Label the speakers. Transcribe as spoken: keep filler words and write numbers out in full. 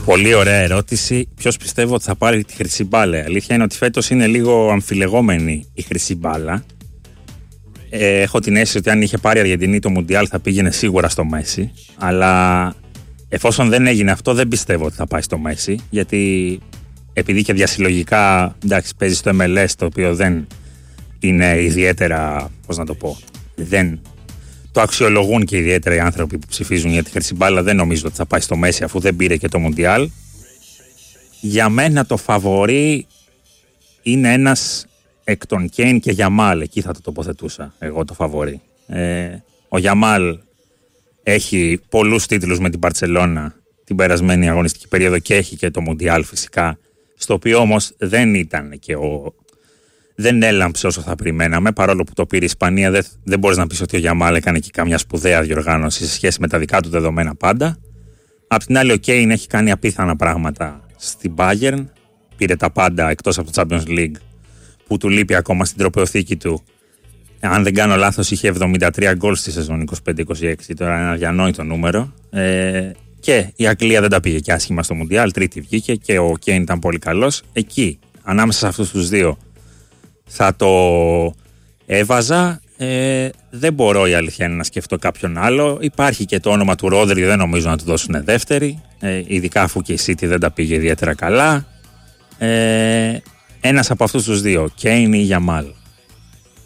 Speaker 1: Πολύ ωραία ερώτηση. Ποιος πιστεύω ότι θα πάρει τη χρυσή μπάλα? Η αλήθεια είναι ότι φέτος είναι λίγο αμφιλεγόμενη η χρυσή μπάλα. Ε, έχω την αίσθηση ότι αν είχε πάρει η Αργεντινή το Μουντιάλ θα πήγαινε σίγουρα στο Μέση. Αλλά εφόσον δεν έγινε αυτό, δεν πιστεύω ότι θα πάει στο Μέση. Γιατί επειδή και διασυλλογικά, εντάξει, παίζει στο εμ ελ ες, το οποίο δεν είναι ιδιαίτερα, πώς να το πω, δεν το αξιολογούν και ιδιαίτερα οι άνθρωποι που ψηφίζουν για τη χρυσή μπάλα. Δεν νομίζω ότι θα πάει στο Μέση αφού δεν πήρε και το Μουντιάλ. Για μένα το φαβορί είναι ένας εκ των Κέιν και Γιαμάλ. Εκεί θα το τοποθετούσα εγώ το φαβορί. Ε, ο Γιαμάλ έχει πολλούς τίτλους με την Μπαρτσελώνα την περασμένη αγωνιστική περίοδο και έχει και το Μουντιάλ φυσικά, στο οποίο όμως δεν ήταν και ο... δεν έλαμψε όσο θα περιμέναμε, παρόλο που το πήρε η Ισπανία. Δεν, δεν μπορείς να πεις ότι ο Γιαμάλ έκανε και καμιά σπουδαία διοργάνωση σε σχέση με τα δικά του δεδομένα πάντα. Απ' την άλλη, ο Κέιν έχει κάνει απίθανα πράγματα στην Bayern. Πήρε τα πάντα εκτός από το Champions League, που του λείπει ακόμα στην τροπαιοθήκη του. Αν δεν κάνω λάθος, είχε εβδομήντα τρία γκολ στη σεζόν είκοσι πέντε είκοσι έξι. Τώρα είναι ένα αδιανόητο νούμερο. Ε, και η Αγγλία δεν τα πήγε και άσχημα στο Μουντιάλ. Τρίτη βγήκε και ο Κέιν ήταν πολύ καλός. Εκεί, ανάμεσα σε αυτούς τους δύο, θα το έβαζα. Ε, δεν μπορώ η αλήθεια είναι να σκεφτώ κάποιον άλλο. Υπάρχει και το όνομα του Ρόδρι, δεν νομίζω να του δώσουν δεύτερη. Ε, ειδικά αφού και η City δεν τα πήγε ιδιαίτερα καλά. Ε, ένας από αυτούς τους δύο, Κέιν ή Γιαμάλ.